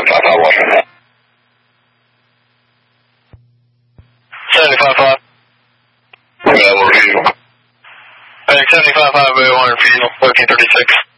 755 Washington. 75-5. We'll refusal. Thanks, 75-5, 1 refusal, 1436.